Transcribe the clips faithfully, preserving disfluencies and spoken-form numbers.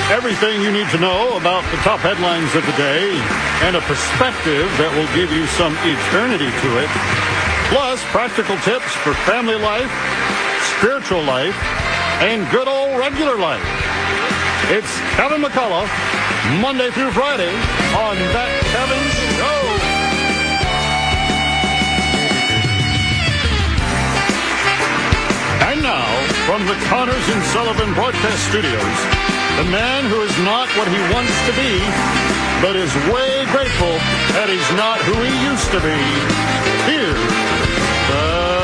Everything you need to know about the top headlines of the day and a perspective that will give you some eternity to it. Plus, practical tips for family life, spiritual life, and good old regular life. It's Kevin McCullough, Monday through Friday on That Kevin Show. And now, from the Connors and Sullivan Broadcast Studios, the man who is not what he wants to be, but is way grateful that he's not who he used to be. Here's the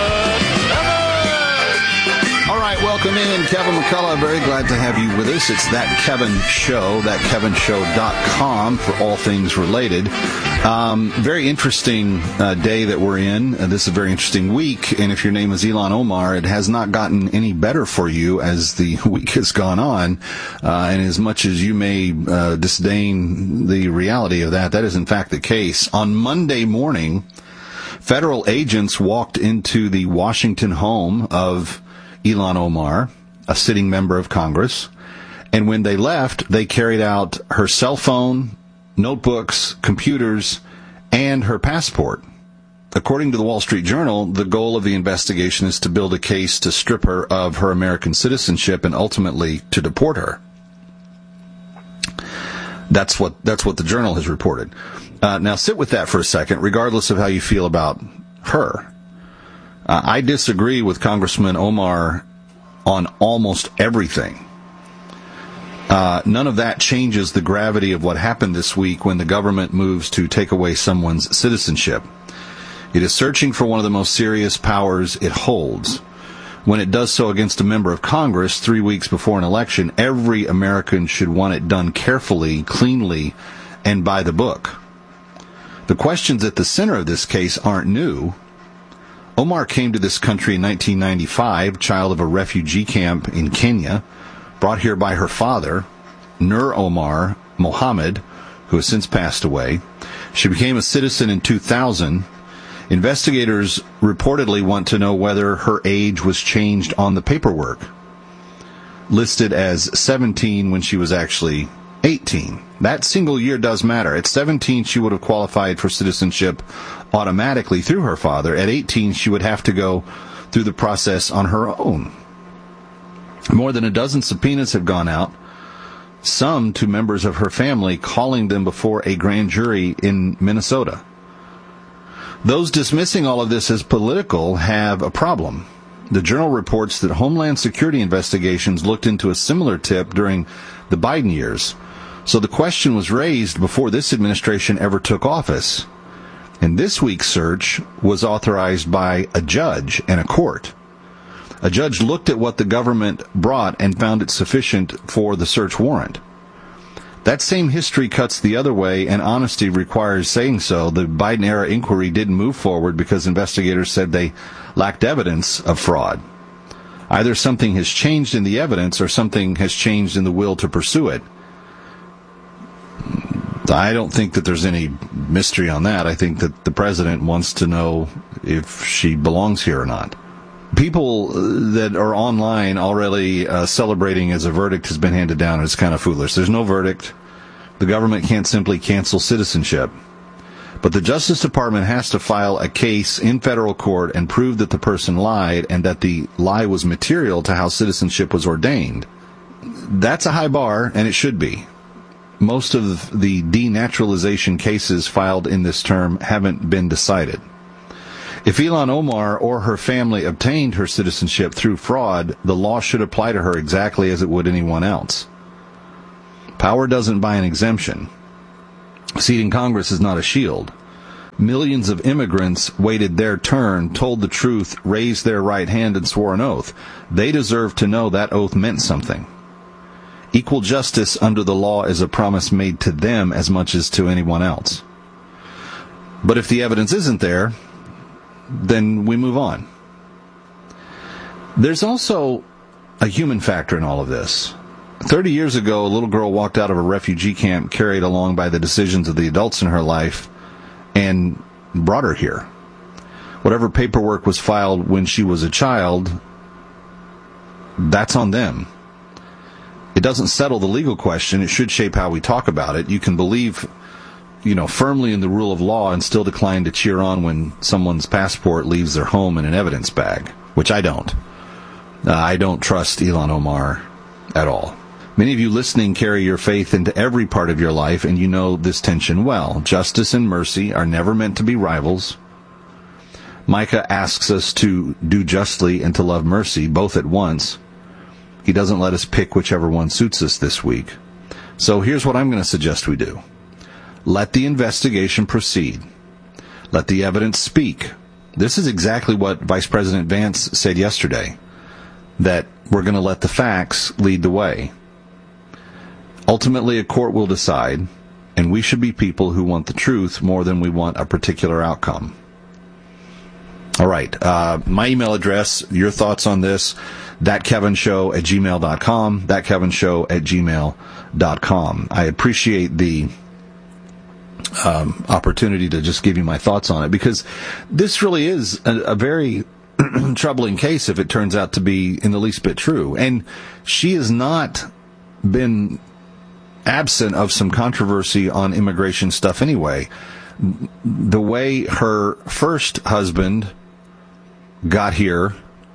All right, welcome in, Kevin McCullough. Very glad to have you with us. It's That Kevin Show, that kevin show dot com for all things related. Um, very interesting uh, day that we're in. Uh, this is a very interesting week, and if your name is Ilhan Omar, it has not gotten any better for you as the week has gone on. Uh, and as much as you may uh, disdain the reality of that, that is in fact the case. On Monday morning, federal agents walked into the Washington home of Ilhan Omar, a sitting member of Congress, and when they left, they carried out her cell phone, notebooks, computers, and her passport. According to the Wall Street Journal, the goal of the investigation is to build a case to strip her of her American citizenship and ultimately to deport her. That's what that's what the Journal has reported. Uh, now sit with that for a second, regardless of how you feel about her. Uh, I disagree with Congressman Omar on almost everything. Uh, none of that changes the gravity of what happened this week when the government moves to take away someone's citizenship. It is searching for one of the most serious powers it holds. When it does so against a member of Congress three weeks before an election, every American should want it done carefully, cleanly, and by the book. The questions at the center of this case aren't new. Omar came to this country in nineteen ninety-five, child of a refugee camp in Kenya, brought here by her father, Nur Omar Mohammed, who has since passed away. She became a citizen in two thousand. Investigators reportedly want to know whether her age was changed on the paperwork, listed as seventeen when she was actually eighteen. That single year does matter. At seventeen, she would have qualified for citizenship automatically through her father. At eighteen, she would have to go through the process on her own. More than a dozen subpoenas have gone out, some to members of her family, calling them before a grand jury in Minnesota. Those dismissing all of this as political have a problem. The Journal reports that Homeland Security investigations looked into a similar tip during the Biden years. So the question was raised before this administration ever took office. And this week's search was authorized by a judge and a court. A judge looked at what the government brought and found it sufficient for the search warrant. That same history cuts the other way, and honesty requires saying so. The Biden-era inquiry didn't move forward because investigators said they lacked evidence of fraud. Either something has changed in the evidence or something has changed in the will to pursue it. I don't think that there's any mystery on that. I think that the president wants to know if she belongs here or not. People that are online already uh, celebrating as a verdict has been handed down is kind of foolish. There's no verdict. The government can't simply cancel citizenship. But the Justice Department has to file a case in federal court and prove that the person lied and that the lie was material to how citizenship was ordained. That's a high bar, and it should be. Most of the denaturalization cases filed in this term haven't been decided. If Ilhan Omar or her family obtained her citizenship through fraud, the law should apply to her exactly as it would anyone else. Power doesn't buy an exemption. A seat in Congress is not a shield. Millions of immigrants waited their turn, told the truth, raised their right hand, and swore an oath. They deserve to know that oath meant something. Equal justice under the law is a promise made to them as much as to anyone else. But if the evidence isn't there, then we move on. There's also a human factor in all of this. Thirty years ago, a little girl walked out of a refugee camp carried along by the decisions of the adults in her life and brought her here. Whatever paperwork was filed when she was a child, that's on them. It It doesn't settle the legal question. It should shape how we talk about it. You can believe, you know, firmly in the rule of law and still decline to cheer on when someone's passport leaves their home in an evidence bag, which I don't. Uh, I don't trust Ilhan Omar at all. Many of you listening carry your faith into every part of your life, and you know this tension well. Justice and mercy are never meant to be rivals. Micah asks us to do justly and to love mercy, both at once. He doesn't let us pick whichever one suits us this week. So here's what I'm going to suggest we do. Let the investigation proceed. Let the evidence speak. This is exactly what Vice President Vance said yesterday, that we're going to let the facts lead the way. Ultimately, a court will decide, and we should be people who want the truth more than we want a particular outcome. All right. Uh, my email address, your thoughts on this, thatkevinshow at gmail dot com, thatkevinshow at gmail dot com. I appreciate the um, opportunity to just give you my thoughts on it, because this really is a, a very troubling case if it turns out to be in the least bit true. And she has not been absent of some controversy on immigration stuff anyway. The way her first husband got here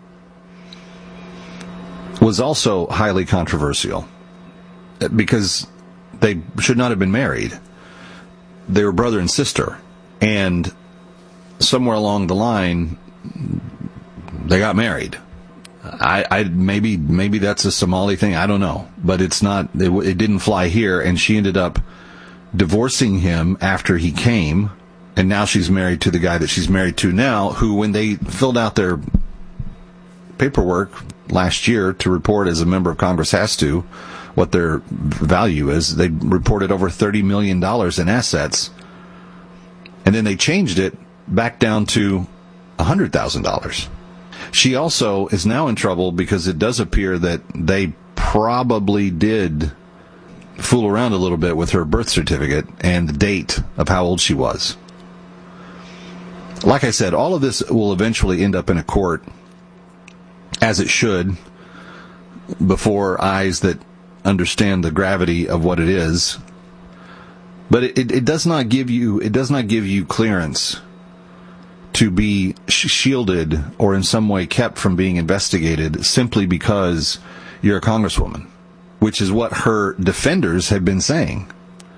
was also highly controversial, because they should not have been married. They were brother and sister, and somewhere along the line they got married. I, I maybe maybe that's a Somali thing. I don't know, but it's not. It, it didn't fly here, and she ended up divorcing him after he came, and now she's married to the guy that she's married to now. Who, when they filled out their paperwork last year to report, as a member of Congress has to, what their value is, they reported over thirty million dollars in assets, and then they changed it back down to one hundred thousand dollars. She also is now in trouble because it does appear that they probably did fool around a little bit with her birth certificate and the date of how old she was. Like I said, all of this will eventually end up in a court, as it should, before eyes that understand the gravity of what it is. But it, it, it does not give you it does not give you clearance to be shielded or in some way kept from being investigated simply because you're a congresswoman, which is what her defenders have been saying.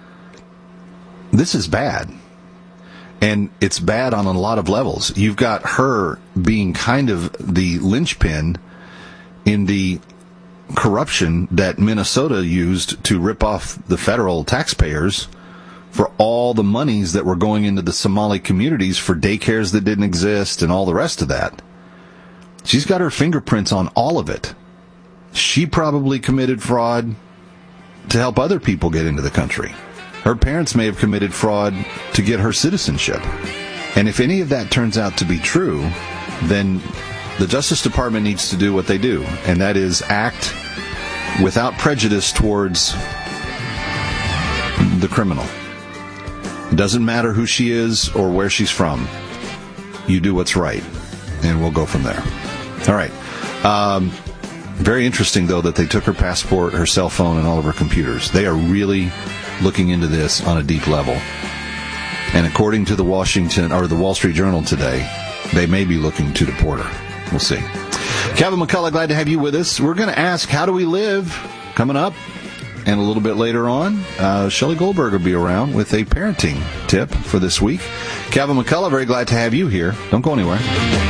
This is bad. And it's bad on a lot of levels. You've got her being kind of the linchpin in the corruption that Minnesota used to rip off the federal taxpayers for all the monies that were going into the Somali communities for daycares that didn't exist and all the rest of that. She's got her fingerprints on all of it. She probably committed fraud to help other people get into the country. Her parents may have committed fraud to get her citizenship. And if any of that turns out to be true, then the Justice Department needs to do what they do, and that is act without prejudice towards the criminal. It doesn't matter who she is or where she's from. You do what's right, and we'll go from there. All right. Um, very interesting, though, that they took her passport, her cell phone, and all of her computers. They are really looking into this on a deep level. And according to the Washington or the Wall Street Journal today, they may be looking to deport her. We'll see. Kevin McCullough, glad to have you with us. We're going to ask, how do we live? Coming up. And a little bit later on, uh, Shelley Goldberg will be around with a parenting tip for this week. Kevin McCullough, very glad to have you here. Don't go anywhere.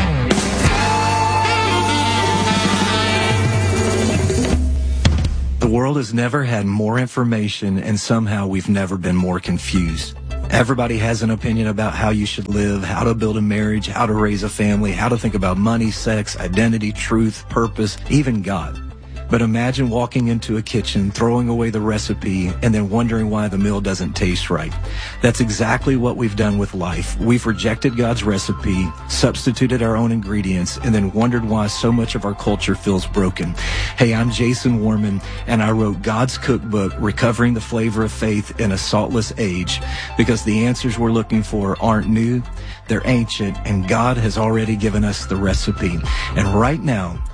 The world has never had more information, and somehow we've never been more confused. Everybody has an opinion about how you should live, how to build a marriage, how to raise a family, how to think about money, sex, identity, truth, purpose, even God. But imagine walking into a kitchen, throwing away the recipe, and then wondering why the meal doesn't taste right. That's exactly what we've done with life. We've rejected God's recipe, substituted our own ingredients, and then wondered why so much of our culture feels broken. Hey, I'm Jason Warman, and I wrote God's Cookbook, Recovering the Flavor of Faith in a Saltless Age, because the answers we're looking for aren't new, they're ancient, and God has already given us the recipe. And right now,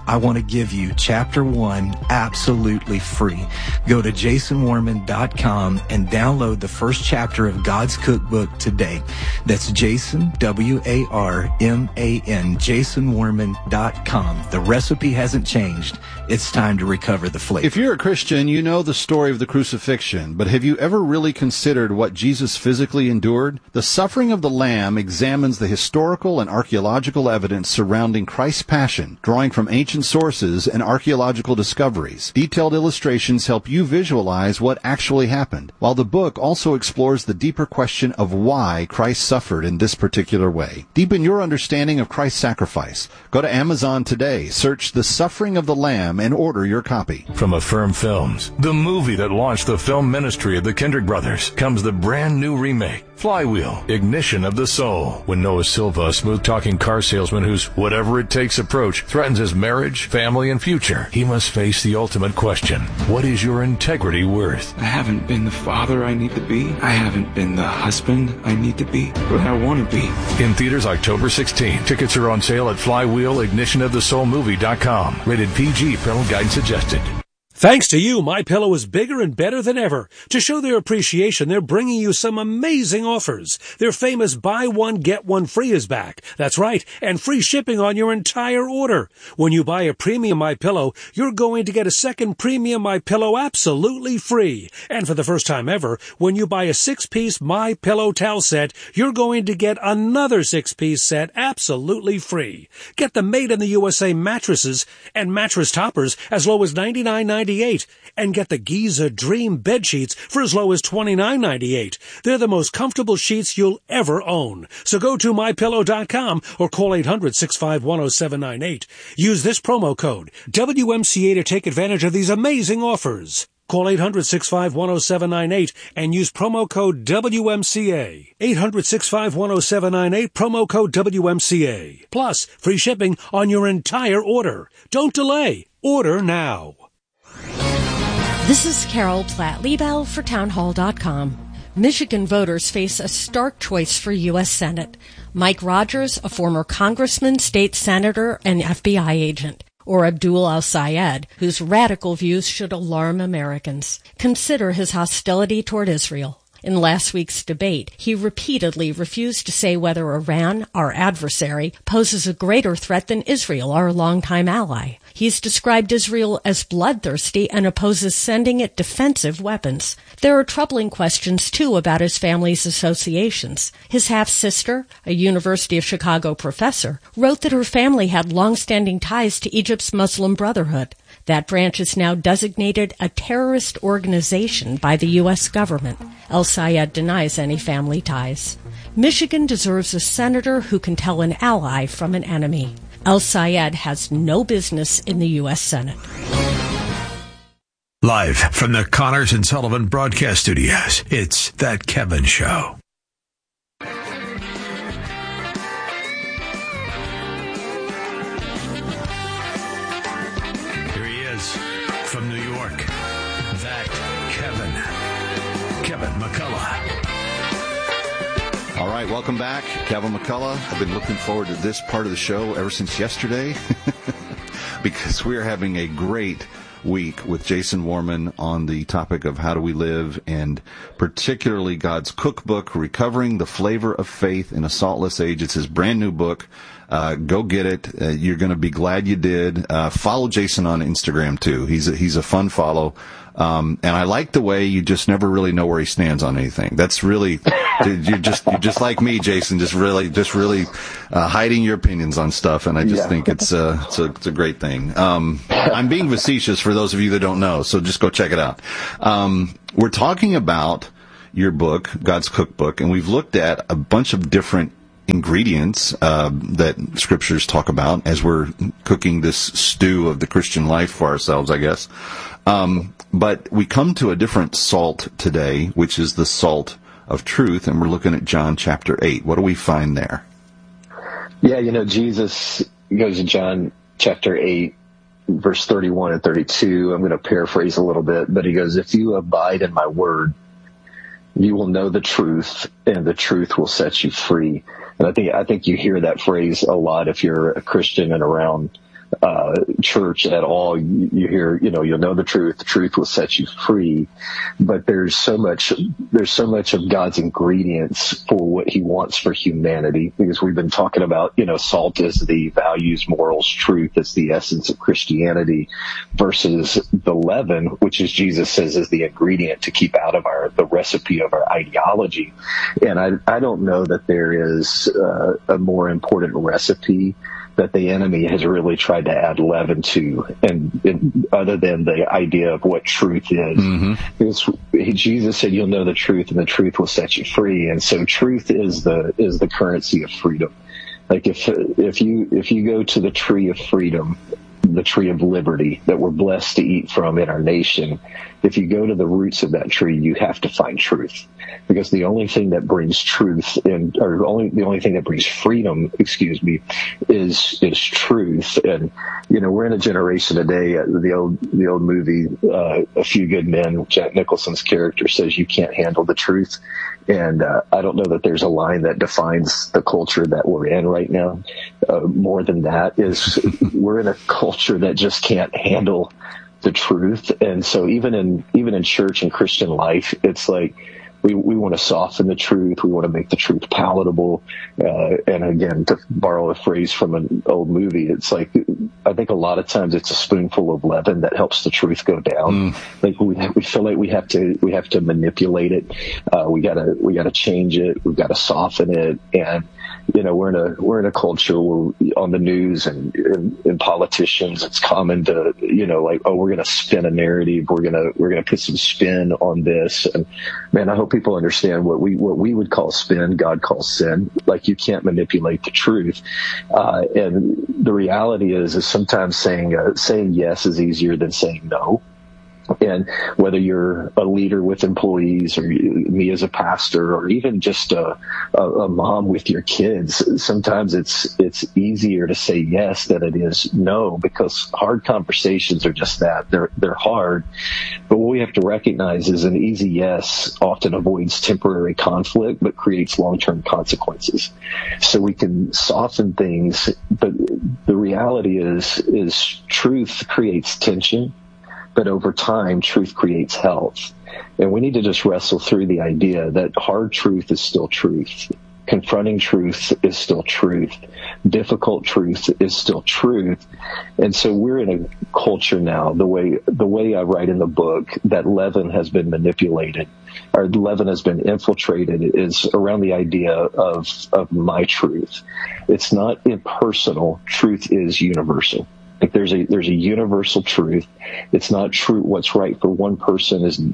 I want to give you chapter one absolutely free. Go to jason warman dot com and download the first chapter of God's Cookbook today. That's Jason, W A R M A N, jason warman dot com. The recipe hasn't changed. It's time to recover the flavor. If you're a Christian, you know the story of the crucifixion, but have you ever really considered what Jesus physically endured? The Suffering of the Lamb examines the historical and archaeological evidence surrounding Christ's passion, drawing from ancient sources and archaeological discoveries. Detailed illustrations help you visualize what actually happened, while the book also explores the deeper question of why Christ suffered in this particular way. Deepen your understanding of Christ's sacrifice. Go to Amazon today, search The Suffering of the Lamb, and order your copy. From Affirm Films, the movie that launched the film ministry of the Kendrick brothers, comes the brand new remake, Flywheel, Ignition of the Soul. When Noah Silva, a smooth-talking car salesman whose whatever-it-takes approach threatens his marriage, family, and future, he must face the ultimate question: what is your integrity worth? I haven't been the father I need to be. I haven't been the husband I need to be, but I want to be. In theaters October sixteenth. Tickets are on sale at flywheel ignition of the soul movie dot com. Rated P G. Parental guidance suggested. Thanks to you, MyPillow is bigger and better than ever. To show their appreciation, they're bringing you some amazing offers. Their famous buy one, get one free is back. That's right, and free shipping on your entire order. When you buy a premium MyPillow, you're going to get a second premium MyPillow absolutely free. And for the first time ever, when you buy a six-piece MyPillow towel set, you're going to get another six-piece set absolutely free. Get the made-in-the-U S A mattresses and mattress toppers as low as ninety-nine ninety-eight. And get the Giza Dream bed sheets for as low as twenty-nine ninety-eight. They're the most comfortable sheets you'll ever own. So go to my pillow dot com or call eight hundred, six five one, oh seven nine eight. Use this promo code W M C A to take advantage of these amazing offers. Call eight hundred, six five one, oh seven nine eight and use promo code W M C A. eight hundred, six five one, oh seven nine eight, promo code W M C A. Plus, free shipping on your entire order. Don't delay. Order now. This is Carol Platt-Liebel for townhall dot com. Michigan voters face a stark choice for U S Senate. Mike Rogers, a former congressman, state senator, and F B I agent, or Abdul al-Sayed, whose radical views should alarm Americans. Consider his hostility toward Israel. In last week's debate, he repeatedly refused to say whether Iran, our adversary, poses a greater threat than Israel, our longtime ally. He's described Israel as bloodthirsty and opposes sending it defensive weapons. There are troubling questions, too, about his family's associations. His half-sister, a University of Chicago professor, wrote that her family had long-standing ties to Egypt's Muslim Brotherhood. That branch is now designated a terrorist organization by the U S government. El-Sayed denies any family ties. Michigan deserves a senator who can tell an ally from an enemy. El-Sayed has no business in the U S Senate. Live from the Connors and Sullivan Broadcast Studios, it's That Kevin Show. From New York, that Kevin, Kevin McCullough. All right, welcome back. Kevin McCullough. I've been looking forward to this part of the show ever since yesterday because we're having a great week with Jason Warman on the topic of how do we live, and particularly God's Cookbook, Recovering the Flavor of Faith in a Saltless Age. It's his brand new book. Uh, go get it. Uh, you're going to be glad you did. Uh, follow Jason on Instagram too. He's a, he's a fun follow. Um, and I like the way you just never really know where he stands on anything. That's really, you're just, you're just like me, Jason, just really, just really, uh, hiding your opinions on stuff. And I just yeah. think it's, uh, it's a, it's a great thing. Um, I'm being facetious for those of you that don't know, so just go check it out. Um, we're talking about your book, God's Cookbook, and we've looked at a bunch of different ingredients uh, that scriptures talk about as we're cooking this stew of the Christian life for ourselves, I guess. Um, but we come to a different salt today, which is the salt of truth, and we're looking at John chapter eight. What do we find there? Yeah, you know, Jesus goes to John chapter eight, verse thirty-one and thirty-two. I'm going to paraphrase a little bit, but he goes, "If you abide in my word, you will know the truth, and the truth will set you free." And I think I think you hear that phrase a lot if you're a Christian and around uh, church at all. You, you hear, you know, you'll know the truth. The truth will set you free. But there's so much, there's so much of God's ingredients for what he wants for humanity, because we've been talking about, you know, salt is the values, morals, truth is the essence of Christianity, versus the leaven, which is Jesus says is the ingredient to keep out of our, the recipe of our ideology. And I, I don't know that there is uh, a more important recipe that the enemy has really tried to add leaven to, and, and other than the idea of what truth is. Mm-hmm. Because Jesus said, "You'll know the truth, and the truth will set you free." And so, truth is the is the currency of freedom. Like if if you if you go to the tree of freedom, the tree of liberty that we're blessed to eat from in our nation, if you go to the roots of that tree, you have to find truth, because the only thing that brings truth and or only the only thing that brings freedom, excuse me, is is truth. And you know, we're in a generation today. The old the old movie, uh, A Few Good Men, Jack Nicholson's character says, "You can't handle the truth." And uh, I don't know that there's a line that defines the culture that we're in right now. Uh, more than that is we're in a culture that just can't handle the truth. And so even in even in church and Christian life, it's like we, we want to soften the truth. We want to make the truth palatable. Uh, and again, to borrow a phrase from an old movie, it's like, I think a lot of times it's a spoonful of leaven that helps the truth go down. Mm. Like we, we feel like we have to, we have to manipulate it. Uh, we gotta, we gotta change it. We've got to soften it. And, you know, we're in a, we're in a culture where on the news and in, in politicians, it's common to, you know, like, oh, we're going to spin a narrative. We're going to, we're going to put some spin on this. And man, I hope people understand what we, what we would call spin, God calls sin. Like you can't manipulate the truth. Uh, and the reality is, is sometimes saying, uh, saying yes is easier than saying no. And whether you're a leader with employees or you, me as a pastor, or even just a, a, a mom with your kids, sometimes it's it's easier to say yes than it is no, because hard conversations are just that. They're they're hard. But what we have to recognize is an easy yes often avoids temporary conflict but creates long-term consequences. So we can soften things, but the reality is is truth creates tension. But over time, truth creates health. And we need to just wrestle through the idea that hard truth is still truth. Confronting truth is still truth. Difficult truth is still truth. And so we're in a culture now, the way, the way I write in the book, that leaven has been manipulated, or leaven has been infiltrated, is around the idea of, of my truth. It's not impersonal. Truth is universal. Like there's a there's a universal truth. It's not true. What's right for one person is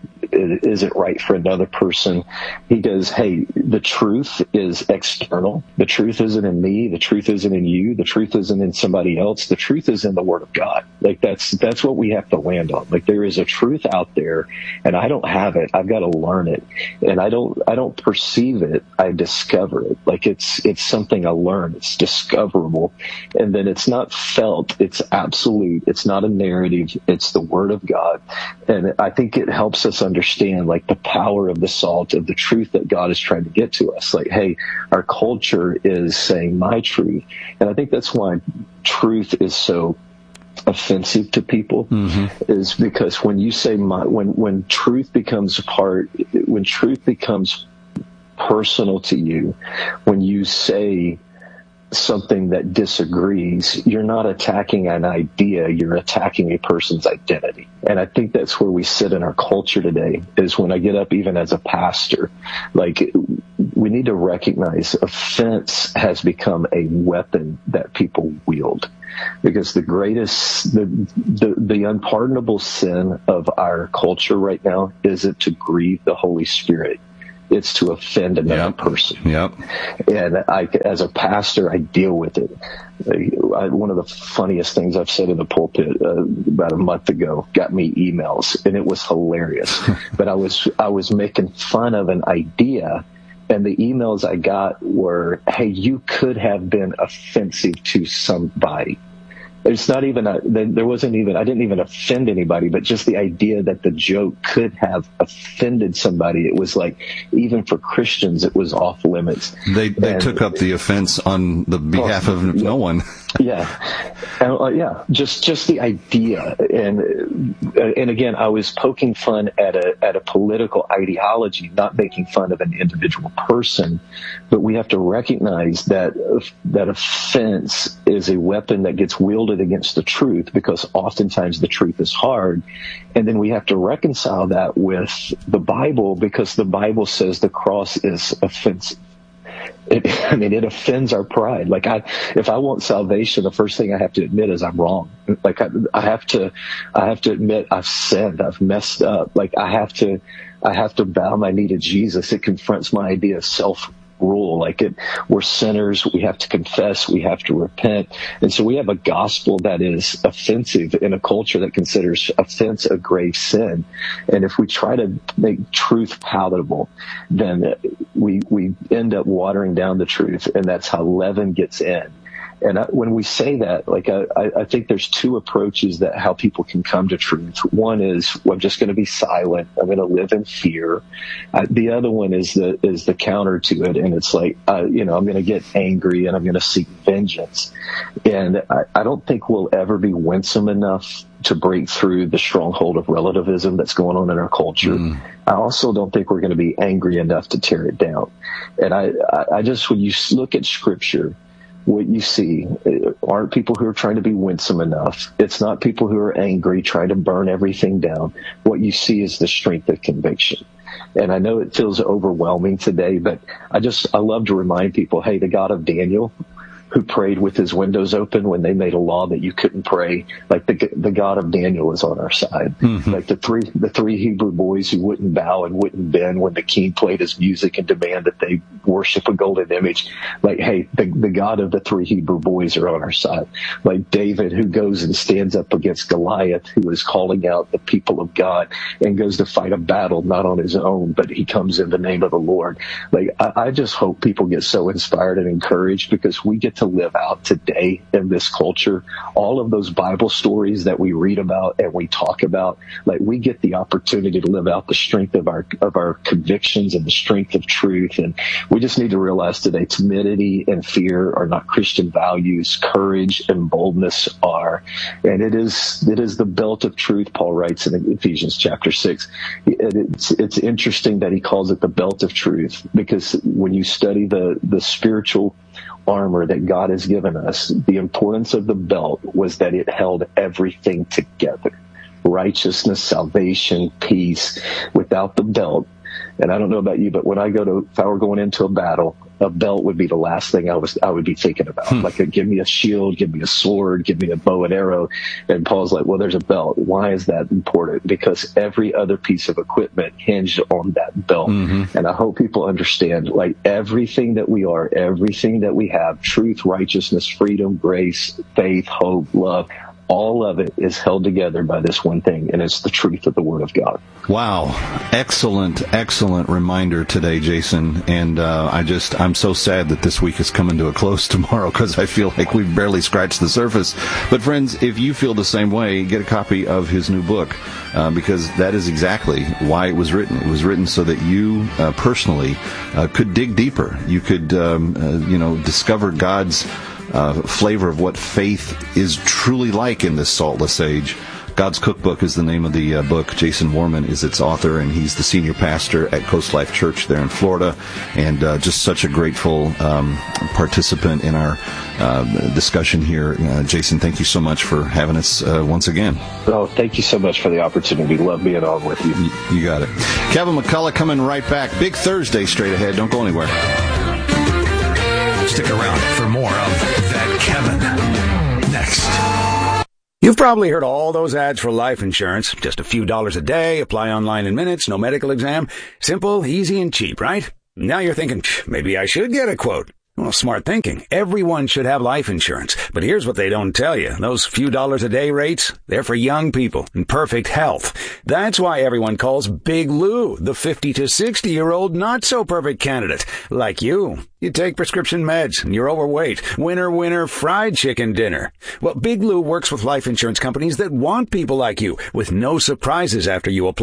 isn't right for another person. He goes, hey, the truth is external. The truth isn't in me. The truth isn't in you. The truth isn't in somebody else. The truth is in the Word of God. Like that's that's what we have to land on. Like there is a truth out there, and I don't have it. I've got to learn it, and I don't I don't perceive it. I discover it. Like it's it's something I learn. It's discoverable, and then it's not felt. It's absolute. It's not a narrative. It's the Word of God, and I think it helps us understand like the power of the salt, of the truth that God is trying to get to us. Like, hey, our culture is saying my truth, and I think that's why truth is so offensive to people. Mm-hmm. Is because when you say my, when when truth becomes a part, when truth becomes personal to you, when you say something that disagrees, you're not attacking an idea, you're attacking a person's identity. And I think that's where we sit in our culture today, is when I get up even as a pastor, like we need to recognize offense has become a weapon that people wield. Because the greatest, the, the, the unpardonable sin of our culture right now isn't to grieve the Holy Spirit. It's to offend another yep. person. Yep. And I, as a pastor, I deal with it. I, one of the funniest things I've said in the pulpit uh, about a month ago got me emails, and it was hilarious. But I was I was making fun of an idea, and the emails I got were, "Hey, you could have been offensive to somebody." It's not even a, there wasn't even, I didn't even offend anybody, but just the idea that the joke could have offended somebody. It was like, even for Christians, it was off limits. They they and, took up the offense on the behalf oh, of no one. Yeah, and, uh, yeah, just just the idea, and and again, I was poking fun at a at a political ideology, not making fun of an individual person, but we have to recognize that that offense is a weapon that gets wielded against the truth, because oftentimes the truth is hard, and then we have to reconcile that with the Bible, because the Bible says the cross is offensive. It, I mean, it offends our pride. Like, I, if I want salvation, the first thing I have to admit is I'm wrong. Like, I, I have to, I have to admit I've sinned, I've messed up. Like, I have to, I have to bow my knee to Jesus. It confronts my idea of self rule. Like, it, we're sinners. We have to confess. We have to repent. And so we have a gospel that is offensive in a culture that considers offense a grave sin. And if we try to make truth palatable, then we, we end up watering down the truth. And that's how leaven gets in. And I, when we say that, like, I, I think there's two approaches that how people can come to truth. One is, well, I'm just going to be silent. I'm going to live in fear. Uh, the other one is the is the counter to it, and it's like, uh, you know, I'm going to get angry and I'm going to seek vengeance. And I, I don't think we'll ever be winsome enough to break through the stronghold of relativism that's going on in our culture. Mm. I also don't think we're going to be angry enough to tear it down. And I, I, I just, when you look at Scripture, what you see aren't people who are trying to be winsome enough. It's not people who are angry, trying to burn everything down. What you see is the strength of conviction. And I know it feels overwhelming today, but I just, I love to remind people, hey, the God of Daniel, who prayed with his windows open when they made a law that you couldn't pray, like the the God of Daniel is on our side. Mm-hmm. Like the three the three Hebrew boys who wouldn't bow and wouldn't bend when the king played his music and demand that they worship a golden image. Like, hey, the, the God of the three Hebrew boys are on our side. Like David, who goes and stands up against Goliath, who is calling out the people of God and goes to fight a battle not on his own, but he comes in the name of the Lord. Like, I, I just hope people get so inspired and encouraged, because we get to live out today in this culture all of those Bible stories that we read about and we talk about. Like, we get the opportunity to live out the strength of our of our convictions and the strength of truth. And we just need to realize today, timidity and fear are not Christian values. Courage and boldness are. And it is it is the belt of truth, Paul writes in Ephesians chapter six. It's it's interesting that he calls it the belt of truth, because when you study the the spiritual armor that God has given us, the importance of the belt was that it held everything together. Righteousness, salvation, peace. Without the belt, and I don't know about you, but when I go to, if I were going into a battle, a belt would be the last thing I was I would be thinking about. Hmm. Like, a, give me a shield, give me a sword, give me a bow and arrow. And Paul's like, well, there's a belt. Why is that important? Because every other piece of equipment hinged on that belt. Mm-hmm. And I hope people understand, like, everything that we are, everything that we have, truth, righteousness, freedom, grace, faith, hope, love, all of it is held together by this one thing, and it's the truth of the Word of God. Wow. Excellent, excellent reminder today, Jason. And uh, I just, I'm so sad that this week is coming to a close tomorrow, because I feel like we've barely scratched the surface. But friends, if you feel the same way, get a copy of his new book, uh, because that is exactly why it was written. It was written so that you uh, personally uh, could dig deeper. You could, um, uh, you know, discover God's Uh, flavor of what faith is truly like in this saltless age. God's Cookbook is the name of the uh, book. Jason Warman is its author, and he's the senior pastor at Coast Life Church there in Florida, and uh, just such a grateful um, participant in our uh, discussion here. Uh, Jason, thank you so much for having us uh, once again. Oh, thank you so much for the opportunity. Love being on with you. You, you got it. Kevin McCullough coming right back. Big Thursday straight ahead. Don't go anywhere. Stick around for more of That Kevin next. You've probably heard all those ads for life insurance. Just a few dollars a day, apply online in minutes, no medical exam. Simple, easy, and cheap, right? Now you're thinking, maybe I should get a quote. Well, smart thinking. Everyone should have life insurance. But here's what they don't tell you. Those few dollars a day rates, they're for young people in perfect health. That's why everyone calls Big Lou the fifty to sixty-year-old not-so-perfect candidate. Like you. You take prescription meds, and you're overweight. Winner, winner, fried chicken dinner. Well, Big Lou works with life insurance companies that want people like you, with no surprises after you apply.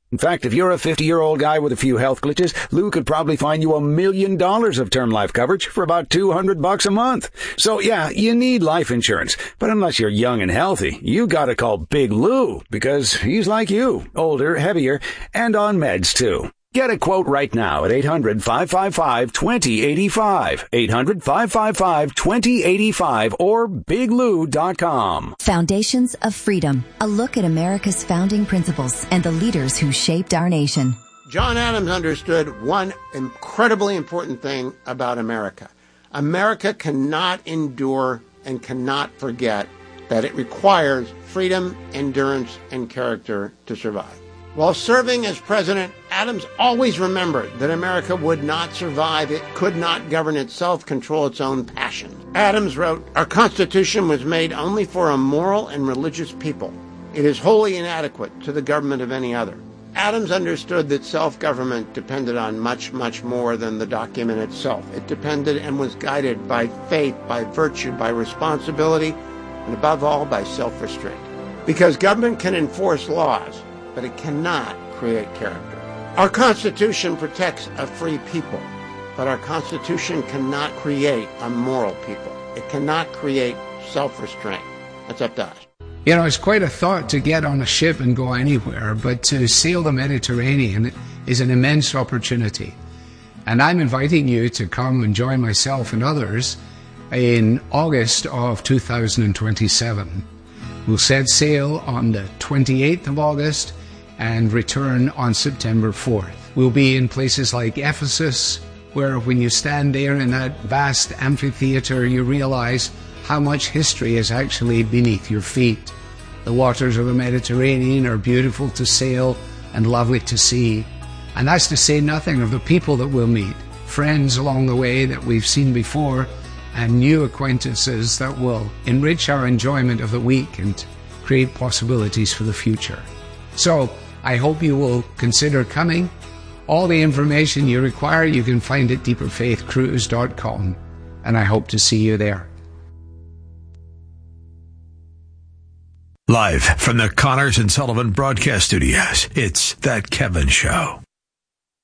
In fact, if you're a fifty-year-old guy with a few health glitches, Lou could probably find you a million dollars of term life coverage for about two hundred bucks a month. So yeah, you need life insurance. But unless you're young and healthy, you gotta call Big Lou, because he's like you, older, heavier, and on meds too. Get a quote right now at eight hundred, five five five, two zero eight five, eight hundred, five five five, two zero eight five, or big lou dot com. Foundations of Freedom, a look at America's founding principles and the leaders who shaped our nation. John Adams understood one incredibly important thing about America. America cannot endure and cannot forget that it requires freedom, endurance, and character to survive. While serving as president, Adams always remembered that America would not survive, it could not govern itself, control its own passions. Adams wrote, "Our Constitution was made only for a moral and religious people. It is wholly inadequate to the government of any other." Adams understood that self-government depended on much, much more than the document itself. It depended and was guided by faith, by virtue, by responsibility, and above all, by self-restraint. Because government can enforce laws, but it cannot create character. Our Constitution protects a free people, but our Constitution cannot create a moral people. It cannot create self-restraint. That's up to us. You know, it's quite a thought to get on a ship and go anywhere, but to sail the Mediterranean is an immense opportunity. And I'm inviting you to come and join myself and others in August of two thousand twenty-seven. We'll set sail on the twenty-eighth of August and return on September fourth. We'll be in places like Ephesus, where when you stand there in that vast amphitheater, you realize how much history is actually beneath your feet. The waters of the Mediterranean are beautiful to sail and lovely to see. And that's to say nothing of the people that we'll meet, friends along the way that we've seen before, and new acquaintances that will enrich our enjoyment of the week and create possibilities for the future. So, I hope you will consider coming. All the information you require you can find at deeper faith cruise dot com, and I hope to see you there. Live from the Connors and Sullivan Broadcast Studios, it's That Kevin Show.